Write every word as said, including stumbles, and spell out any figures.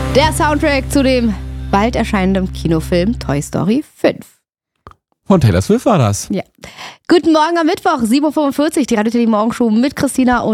Der Soundtrack zu dem bald erscheinenden Kinofilm Toy Story fünf. Von Taylor Swift war das. Ja. Guten Morgen am Mittwoch, sieben Uhr fünfundvierzig, die Radio Teddy Morgenshow mit Christina und